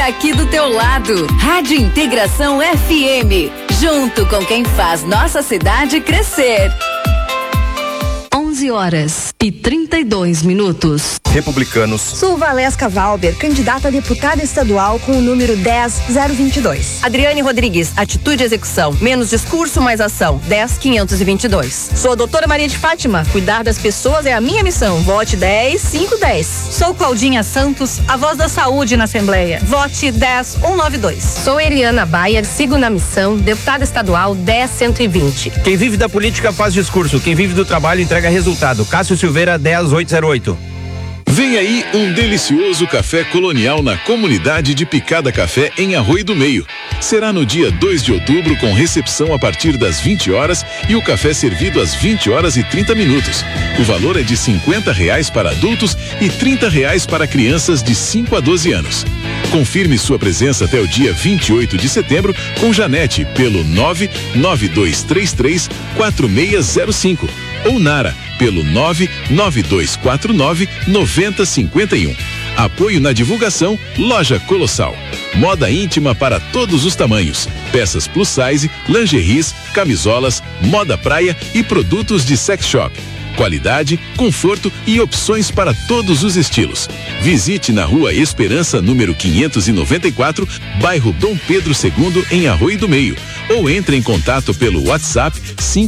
aqui do teu lado. Rádio Integração FM. Junto com quem faz nossa cidade crescer. 11h32. Republicanos. Sul Valesca Valber, candidata a deputada estadual com o número 10022. Adriane Rodrigues, atitude e execução. Menos discurso, mais ação. 10522. Sou a doutora Maria de Fátima. Cuidar das pessoas é a minha missão. Vote 10510. Sou Claudinha Santos, a voz da saúde na Assembleia. Vote 10192. Sou Eliana Bayer, sigo na missão, deputada estadual 10120. Quem vive da política faz discurso. Quem vive do trabalho entrega resultado. Cássio Silveira, 10808. Vem aí um delicioso café colonial na comunidade de Picada Café em Arroio do Meio. Será no dia 2 de outubro com recepção a partir das 20 horas e o café servido às 20h30. O valor é de R$50 para adultos e R$30 para crianças de 5 a 12 anos. Confirme sua presença até o dia 28 de setembro com Janete pelo 99233-4605 ou Nara pelo 99249-9051. Apoio na divulgação Loja Colossal. Moda íntima para todos os tamanhos. Peças plus size, lingeries, camisolas, moda praia e produtos de sex shop. Qualidade, conforto e opções para todos os estilos. Visite na Rua Esperança, número 594, bairro Dom Pedro II, em Arroio do Meio. Ou entre em contato pelo WhatsApp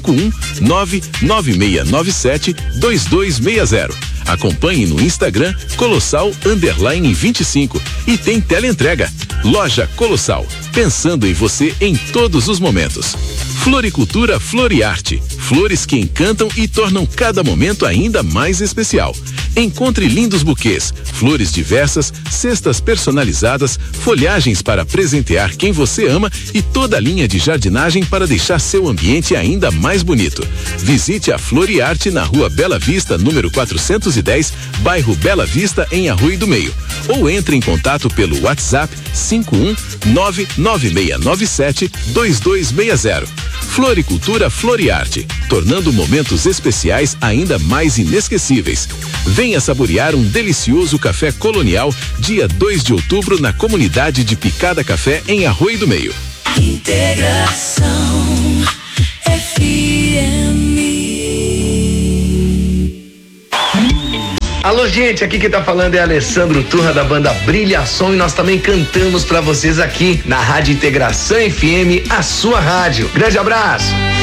51996972260. Acompanhe no Instagram Colossal_25 e tem teleentrega. Loja Colossal, pensando em você em todos os momentos. Floricultura Floriarte, flores que encantam e tornam cada momento ainda mais especial. Encontre lindos buquês, flores diversas, cestas personalizadas, folhagens para presentear quem você ama e toda a linha de jardinagem para deixar seu ambiente ainda mais bonito. Visite a Floriarte na Rua Bela Vista, número 410, bairro Bela Vista, em Arroio do Meio. Ou entre em contato pelo WhatsApp 51996972260. Floricultura Floriarte, tornando momentos especiais ainda mais inesquecíveis. Venha saborear um delicioso café colonial dia 2 de outubro na comunidade de Picada Café em Arroio do Meio. Integração FM. Alô, gente, aqui quem tá falando é Alessandro Turra da banda Brilhação e nós também cantamos pra vocês aqui na Rádio Integração FM, a sua rádio. Grande abraço!